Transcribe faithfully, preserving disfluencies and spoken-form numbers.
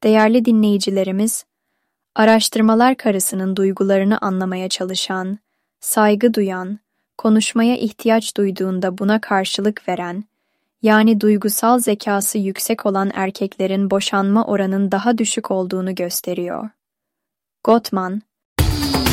Değerli dinleyicilerimiz, araştırmalar karısının duygularını anlamaya çalışan, saygı duyan, konuşmaya ihtiyaç duyduğunda buna karşılık veren, yani duygusal zekası yüksek olan erkeklerin boşanma oranının daha düşük olduğunu gösteriyor. Gottman,